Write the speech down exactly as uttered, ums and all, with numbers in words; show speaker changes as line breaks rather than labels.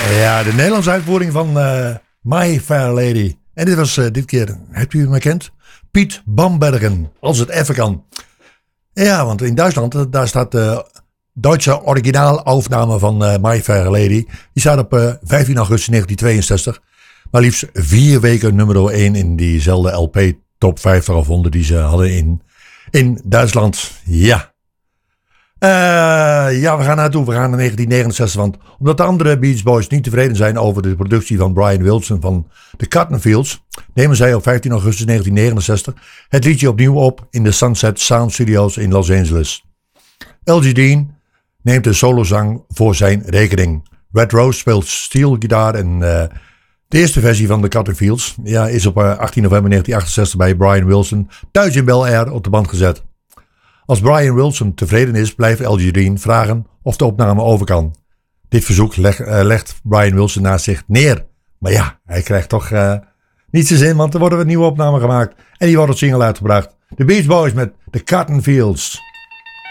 Ja, de Nederlandse uitvoering van uh, My Fair Lady. En dit was uh, dit keer, hebt u hem herkend? Piet Bambergen, als het even kan. Ja, want in Duitsland, daar staat de Duitse originaalaufname van uh, My Fair Lady. Die staat op uh, vijftien augustus negentien tweeënzestig. Maar liefst vier weken nummer één in diezelfde L P top vijftig of honderd die ze hadden in, in Duitsland. Ja. Uh, ja, we gaan naartoe. We gaan naar negentien negenenzestig. Want omdat de andere Beach Boys niet tevreden zijn over de productie van Brian Wilson van The Cotton Fields, nemen zij op vijftien augustus negentien negenenzestig het liedje opnieuw op in de Sunset Sound Studios in Los Angeles. L G Dean neemt de solozang voor zijn rekening. Red Rose speelt steelgitaar en uh, de eerste versie van The Cotton Fields ja, is op uh, achttien november negentien achtenzestig bij Brian Wilson thuis in Bel Air op de band gezet. Als Brian Wilson tevreden is, blijft L G Dean vragen of de opname over kan. Dit verzoek leg, uh, legt Brian Wilson naast zich neer. Maar ja, hij krijgt toch uh, niet zijn zin, want er worden weer nieuwe opnamen gemaakt. En die wordt als single uitgebracht. The Beach Boys met The Cotton Fields.